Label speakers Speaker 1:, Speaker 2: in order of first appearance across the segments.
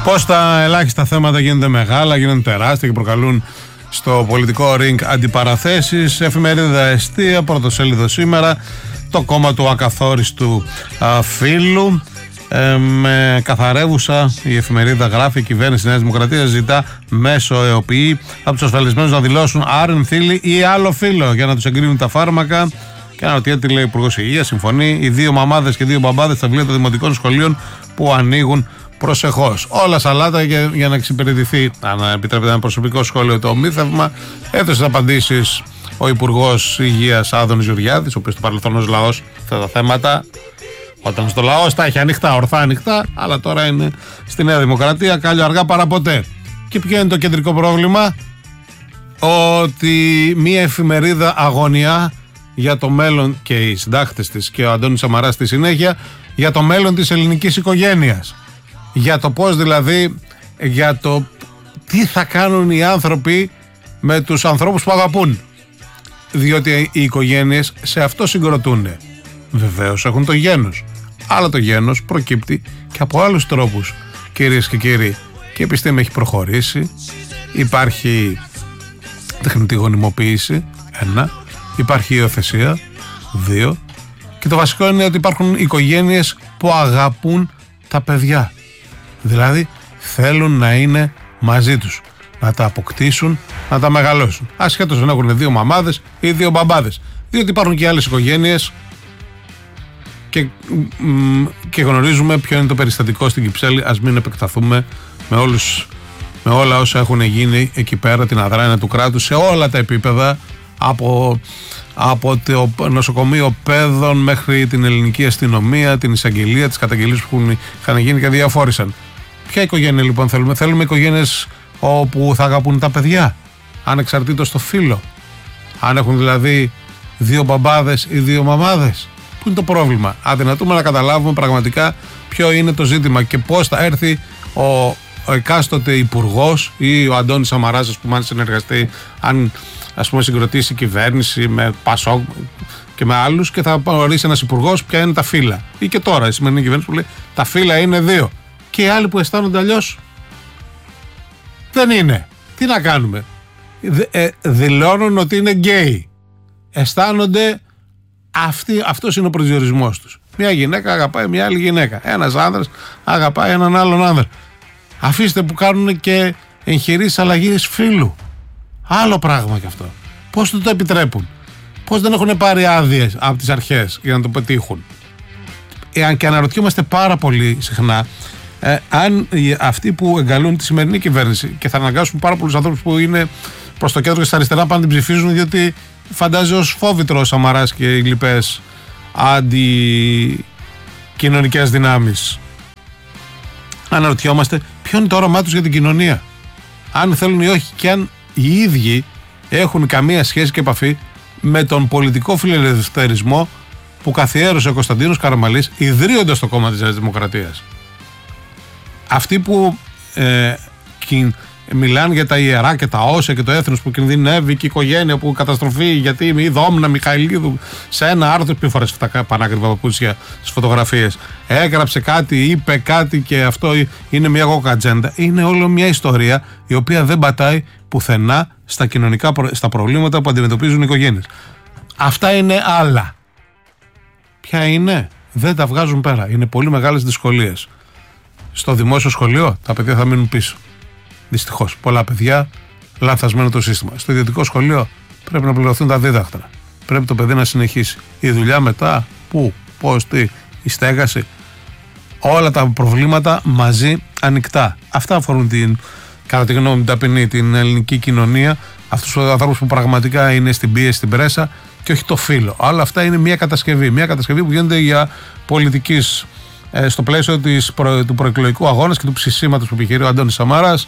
Speaker 1: Πώς τα ελάχιστα θέματα γίνονται μεγάλα, γίνονται τεράστια και προκαλούν στο πολιτικό ring αντιπαραθέσεις. Εφημερίδα Εστία, πρωτοσέλιδο σήμερα, το κόμμα του ακαθόριστου φύλου. Με καθαρεύουσα η εφημερίδα γράφει: η κυβέρνηση της Νέας Δημοκρατίας ζητά μέσω ΕΟΠΗ από τους ασφαλισμένους να δηλώσουν άρεν θύλη ή άλλο φύλο για να τους εγκρίνουν τα φάρμακα. Και αναρωτιέται τι λέει ο Υπουργός Υγείας. Συμφωνεί. Οι 2 μαμάδες και 2 μπαμπάδες στα βιβλία των δημοτικών σχολείων που ανοίγουν προσεχώς. Όλα σαλάτα για να εξυπηρετηθεί, αν επιτρέπεται, ένα προσωπικό σχόλιο, το ομίθευμα. Έδωσε απαντήσεις ο Υπουργός Υγείας Άδωνης Γεωργιάδης, ο οποίος στο παρελθόν ως λαός αυτά τα θέματα, όταν στο λαό τα έχει ανοιχτά, ορθά ανοιχτά, αλλά τώρα είναι στη Νέα Δημοκρατία, κάλλιο αργά παρά ποτέ. Και ποιο είναι το κεντρικό πρόβλημα? Ότι μία εφημερίδα αγωνιά για το μέλλον, και οι συντάκτες της και ο Αντώνης Σαμαράς στη συνέχεια, για το μέλλον της ελληνικής οικογένειας. Για το πώς δηλαδή, για το τι θα κάνουν οι άνθρωποι με τους ανθρώπους που αγαπούν. Διότι οι οικογένειες σε αυτό συγκροτούν. Βεβαίως έχουν το γένος. Αλλά το γένος προκύπτει και από άλλους τρόπους, κυρίες και κύριοι. Και η επιστήμη έχει προχωρήσει. Υπάρχει τεχνητή γονιμοποίηση, 1. Υπάρχει υιοθεσία, 2. Και το βασικό είναι ότι υπάρχουν οικογένειες που αγαπούν τα παιδιά. Δηλαδή θέλουν να είναι μαζί τους, να τα αποκτήσουν, να τα μεγαλώσουν. Ασχέτως αν έχουν 2 μαμάδες ή 2 μπαμπάδες. Διότι υπάρχουν και άλλες οικογένειες και γνωρίζουμε ποιο είναι το περιστατικό στην Κυψέλη. Ας μην επεκταθούμε με όλα όσα έχουν γίνει εκεί πέρα, την αδράνεια του κράτους σε όλα τα επίπεδα, από το νοσοκομείο παιδών μέχρι την ελληνική αστυνομία, την εισαγγελία, τις καταγγελίες που είχαν γίνει και διαφόρησαν. Ποια οικογένεια λοιπόν θέλουμε? Θέλουμε οικογένειες όπου θα αγαπούν τα παιδιά, ανεξαρτήτως το φύλο. Αν έχουν δηλαδή 2 μπαμπάδες ή 2 μαμάδες. Πού είναι το πρόβλημα? Αδυνατούμε να καταλάβουμε πραγματικά ποιο είναι το ζήτημα και πώς θα έρθει ο εκάστοτε υπουργός ή ο Αντώνης Σαμαράς, ας πούμε, αν συνεργαστεί, αν ας πούμε συγκροτήσει κυβέρνηση με Πασόκ και με άλλους, και θα ορίσει ένας υπουργός ποια είναι τα φύλλα. Ή και τώρα η σημερινή κυβέρνηση που λέει τα φύλλα είναι 2. Και οι άλλοι που αισθάνονται αλλιώς δεν είναι. Τι να κάνουμε? Δηλώνουν ότι είναι γκέι. Αισθάνονται αυτός είναι ο προσδιορισμός τους. Μια γυναίκα αγαπάει μια άλλη γυναίκα. Ένας άνδρας αγαπάει έναν άλλον άνδρα. Αφήστε που κάνουν και εγχειρήσεις αλλαγής φύλου. Άλλο πράγμα κι αυτό. Πώς το επιτρέπουν? Πώς δεν έχουν πάρει άδειες από τις αρχές για να το πετύχουν? Και αναρωτιόμαστε πάρα πολύ συχνά αν αυτοί που εγκαλούν τη σημερινή κυβέρνηση, και θα αναγκάσουν πάρα πολλούς ανθρώπους που είναι προς το κέντρο και στα αριστερά πάνε την ψηφίζουν, διότι φαντάζει ως φόβητρο ο Σαμαράς και οι λοιπές αντικοινωνικές δυνάμεις. Αναρωτιόμαστε ποιο είναι το όραμά τους για την κοινωνία, αν θέλουν ή όχι, και αν οι ίδιοι έχουν καμία σχέση και επαφή με τον πολιτικό φιλελευθερισμό που καθιέρωσε ο Κωνσταντίνος Καραμαλής ιδρύοντας το κόμμα της Νέας Δημοκρατίας. Αυτοί που μιλάνε για τα ιερά και τα όσα και το έθνος που κινδυνεύει και η οικογένεια που καταστροφεί, γιατί η Δόμνα Μιχαηλίδου σε ένα άρθρο, πιο φορές αυτά πανάκριβα παπούτσια στις φωτογραφίες, έγραψε κάτι, είπε κάτι και αυτό είναι μια γοκατζέντα. Είναι όλο μια ιστορία η οποία δεν πατάει πουθενά στα κοινωνικά, στα προβλήματα που αντιμετωπίζουν οι οικογένειες. Αυτά είναι άλλα. Ποια είναι? Δεν τα βγάζουν πέρα. Είναι πολύ μεγάλες δυσκολίες. Στο δημόσιο σχολείο τα παιδιά θα μείνουν πίσω. Δυστυχώς. Πολλά παιδιά, λανθασμένο το σύστημα. Στο ιδιωτικό σχολείο πρέπει να πληρωθούν τα δίδακτρα. Πρέπει το παιδί να συνεχίσει. Η δουλειά μετά, πού, πώς, τι, η στέγαση. Όλα τα προβλήματα μαζί ανοιχτά. Αυτά αφορούν κατά τη γνώμη την ταπεινή, την ελληνική κοινωνία. Αυτούς τους ανθρώπους που πραγματικά είναι στην πίεση, στην πρέσα, και όχι το φύλλο. Όλα αυτά είναι μια κατασκευή. Μια κατασκευή που γίνεται για πολιτικής, στο πλαίσιο του προεκλογικού αγώνα και του ψησίματος που επιχειρεί ο Αντώνης Σαμαράς,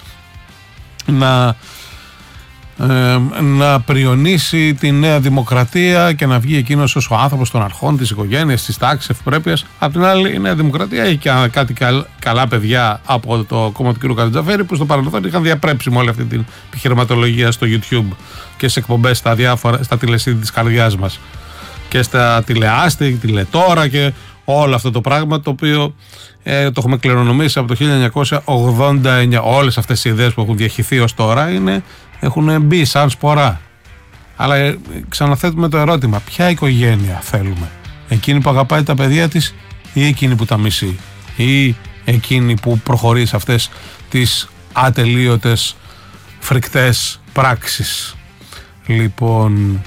Speaker 1: να πριονίσει τη Νέα Δημοκρατία και να βγει εκείνος ως ο άνθρωπος των αρχών, της οικογένειας, της τάξης, ευπρέπειας. Απ' την άλλη, η Νέα Δημοκρατία έχει και κάτι καλά παιδιά από το κόμμα του κ. Καντζαφέρη, που στο παρελθόν είχαν διαπρέψει με όλη αυτή την επιχειρηματολογία στο YouTube και σε εκπομπές στα τηλεσίδη της καρδιάς μας και στα τηλεάστη, τηλετόρα και όλο αυτό το πράγμα το οποίο το έχουμε κληρονομήσει από το 1989. Όλες αυτές οι ιδέες που έχουν διαχυθεί ως τώρα έχουν μπει σαν σπορά. Αλλά ξαναθέτουμε το ερώτημα, ποια οικογένεια θέλουμε? Εκείνη που αγαπάει τα παιδιά της ή εκείνη που τα μισεί, ή εκείνη που προχωρεί σε αυτές τις ατελείωτες φρικτές πράξεις? Λοιπόν,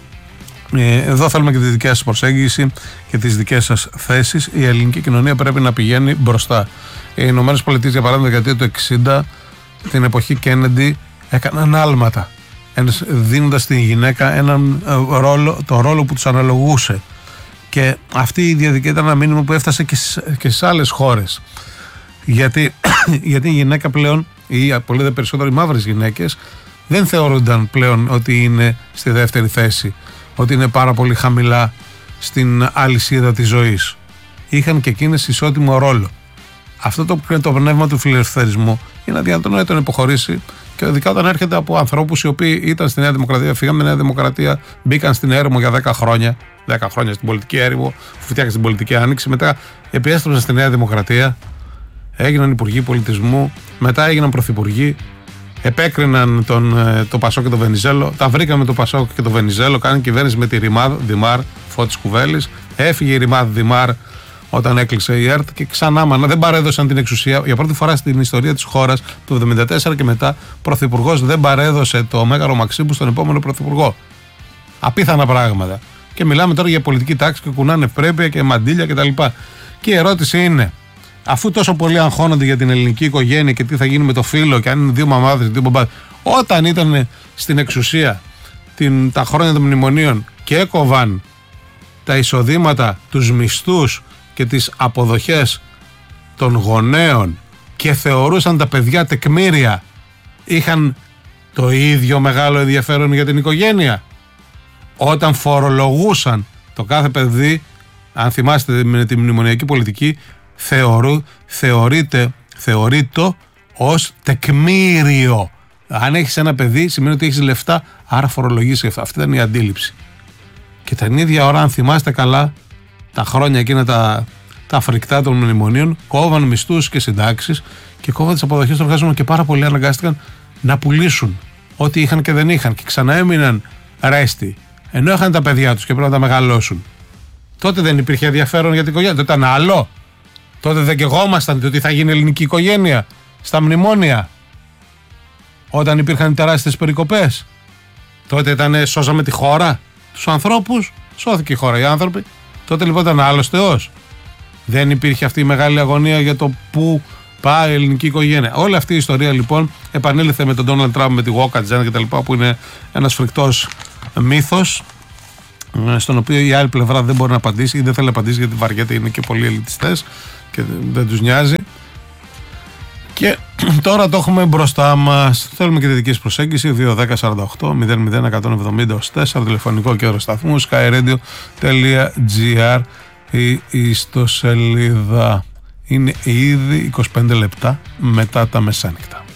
Speaker 1: εδώ θέλουμε και τη δικιά σας προσέγγιση και τις δικές σας θέσεις. Η ελληνική κοινωνία πρέπει να πηγαίνει μπροστά. Οι Ηνωμένες Πολιτείες, για παράδειγμα, δεκαετία του 60, την εποχή Κέννεντι, έκαναν άλματα, δίνοντας στην γυναίκα το ρόλο που τους αναλογούσε. Και αυτή η διαδικασία ήταν ένα μήνυμα που έφτασε και στις άλλες χώρες. Γιατί η γυναίκα πλέον, ή πολύ δε περισσότερο οι μαύρες γυναίκες, δεν θεωρούνταν πλέον ότι είναι στη δεύτερη θέση, ότι είναι πάρα πολύ χαμηλά στην αλυσίδα της ζωής. Είχαν και εκείνες ισότιμο ρόλο. Αυτό το πνεύμα του φιλελευθερισμού είναι αδιανόητο να τον υποχωρήσει, και ειδικά όταν έρχεται από ανθρώπους οι οποίοι ήταν στη Νέα Δημοκρατία, φύγαν με Νέα Δημοκρατία, μπήκαν στην έρημο για 10 χρόνια. 10 χρόνια στην πολιτική έρημο, φτιάξαν στην πολιτική άνοιξη, μετά επέστρεψαν στη Νέα Δημοκρατία, έγιναν υπουργοί πολιτισμού, μετά έγιναν πρωθυπουργοί, επέκριναν το Πασόκ και το Βενιζέλο, τα βρήκαμε το Πασόκ και το Βενιζέλο, κάνουν κυβέρνηση με τη Ρημάδ Δημάρ, Φώτης Κουβέλης, έφυγε η Ρημάδ Δημάρ όταν έκλεισε η ΕΡΤ και ξανά δεν παρέδωσαν την εξουσία. Για πρώτη φορά στην ιστορία της χώρας, το 1974 και μετά, πρωθυπουργός δεν παρέδωσε το Μέγαρο Μαξίμου στον επόμενο πρωθυπουργό. Απίθανα πράγματα. Και μιλάμε τώρα για πολιτική τάξη και κουνάνε ευπρέπεια και μαντήλια κτλ. Και η ερώτηση είναι, αφού τόσο πολύ αγχώνονται για την ελληνική οικογένεια και τι θα γίνει με το φίλο, και αν είναι δύο μαμάδες, δύο μπαμπάδες, όταν ήταν στην εξουσία τα χρόνια των μνημονίων και έκοβαν τα εισοδήματα, τους μισθούς και τις αποδοχές των γονέων και θεωρούσαν τα παιδιά τεκμήρια, είχαν το ίδιο μεγάλο ενδιαφέρον για την οικογένεια? Όταν φορολογούσαν το κάθε παιδί, αν θυμάστε με τη μνημονιακή πολιτική, θεωρείται ως τεκμήριο. Αν έχεις ένα παιδί σημαίνει ότι έχεις λεφτά, άρα φορολογείς αυτό. Αυτή ήταν η αντίληψη. Και την ίδια ώρα, αν θυμάστε καλά, τα χρόνια εκείνα τα φρικτά των μνημονίων, κόβαν μισθούς και συντάξεις και κόβαν τις αποδοχές των εργαζομένων, και πάρα πολλοί αναγκάστηκαν να πουλήσουν ό,τι είχαν και δεν είχαν και ξαναέμειναν ρέστη, ενώ είχαν τα παιδιά τους και πρέπει να τα μεγαλώσουν. Τότε δεν υπήρχε ενδιαφέρον για την οικογένεια? Τότε ήταν άλλο? Τότε δεν καιγόμασταν το τι θα γίνει η ελληνική οικογένεια στα μνημόνια, όταν υπήρχαν τεράστιες περικοπές? Τότε σώσαμε τη χώρα, τους ανθρώπους, σώθηκε η χώρα, οι άνθρωποι. Τότε λοιπόν ήταν άλλος Θεός? Δεν υπήρχε αυτή η μεγάλη αγωνία για το πού πάει η ελληνική οικογένεια? Όλη αυτή η ιστορία λοιπόν επανήλθε με τον Ντόναλντ Τραμπ, με τη Walk Agenda κτλ., που είναι ένας φρικτός μύθος, στον οποίο η άλλη πλευρά δεν μπορεί να απαντήσει ή δεν θέλει να απαντήσει, γιατί βαριέται, είναι και πολλοί ελιτιστές και δεν τους νοιάζει. Και τώρα το έχουμε μπροστά μας. Θέλουμε και τη δική σας προσέγγιση. 2-10-48-00-170-4, τηλεφωνικό κέντρο σταθμού, skyradio.gr. Η ιστοσελίδα είναι ήδη 25 λεπτά μετά τα μεσάνυχτα.